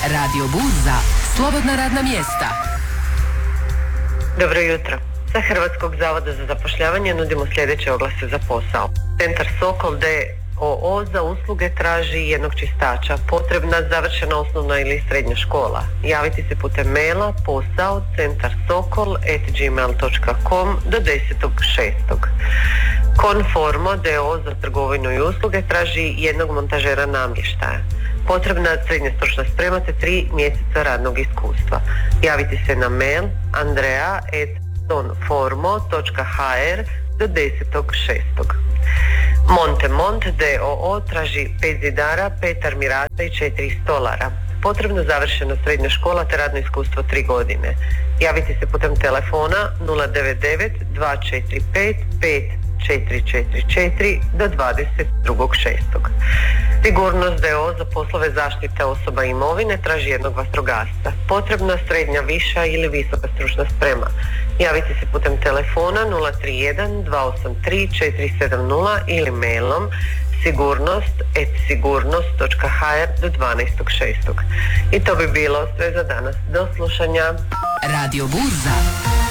Radio Burza, slobodna radna mjesta. Dobro jutro. Sa Hrvatskog zavoda za zapošljavanje nudimo sljedeće oglase za posao. Centar Sokol d.o.o. za usluge traži jednog čistača. Potrebna završena osnovna ili srednja škola. Javiti se putem maila posao centarsokol@gmail.com do 10.6. Conformo d.o.o. za trgovinu i usluge traži jednog montažera namještaja. Potrebna srednja stručna sprema te 3 mjeseca radnog iskustva. Javiti se na mail andrea@conformo.hr do 10.6. Montemont d.o.o. traži 5 zidara, 5 armirata i 4 stolara. Potrebna završena srednja škola te radno iskustvo 3 godine. Javiti se putem telefona 099 245 5444 do 22.6. Sigurnost d.o.o. za poslove zaštite osoba i imovine traži jednog vatrogasca. Potrebna srednja, viša ili visoka stručna sprema. Javiti se putem telefona 031 283 470 ili mailom sigurnost@sigurnost.hr do 12.6. I to bi bilo sve za danas. Do slušanja. Radio Burza.